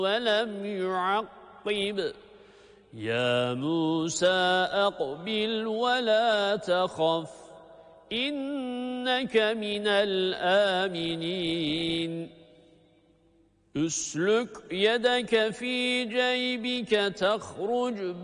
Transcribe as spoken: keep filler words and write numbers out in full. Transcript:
ولم يعقب يا موسى أقبل ولا تخف إنك من الآمنين اسلك يدك في جيبك تخرج